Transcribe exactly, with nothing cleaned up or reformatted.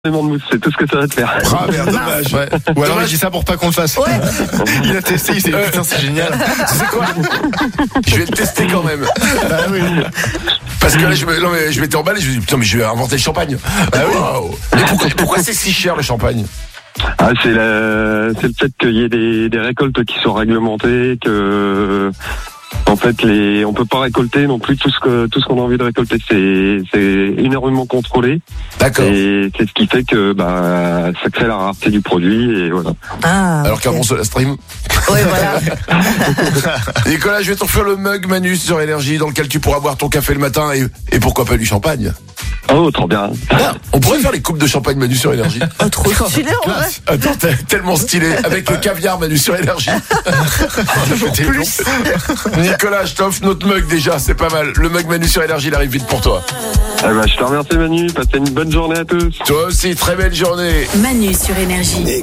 énormément de mousse, c'est tout ce que ça va te faire. Ah merde, dommage. Ouais. Ou alors il dit ça pour pas qu'on le fasse. Ouais. Il a testé, il s'est dit putain c'est génial. Tu sais quoi? Je vais le tester quand même. Bah oui. Parce que là je, me, non, mais je m'étais emballé, je me dis putain mais je vais inventer le champagne. Ah oui. Wow. Mais pourquoi, pourquoi c'est si cher le champagne? Ah, c'est, la, c'est le fait qu'il y ait des, des récoltes qui sont réglementées, que en fait les, on peut pas récolter non plus tout ce que tout ce qu'on a envie de récolter. C'est, c'est énormément contrôlé. D'accord. Et c'est ce qui fait que bah ça crée la rareté du produit et voilà. Ah, Alors okay. qu'un bon Soda Stream. Oui, voilà. Nicolas, je vais t'offrir le mug Manu sur Énergie dans lequel tu pourras boire ton café le matin et, et pourquoi pas du champagne. Oh, trop bien. Ah, on pourrait faire les coupes de champagne Manu sur Énergie. Oh, trop stylé en vrai. Attends, t'es tellement stylé avec le caviar Manu sur Énergie. Plus. Nicolas, je t'offre notre mug déjà, c'est pas mal. Le mug Manu sur Énergie, il arrive vite pour toi. Eh ben, je te remercie Manu, passez une bonne journée à tous. Toi aussi, très belle journée. Manu sur Énergie.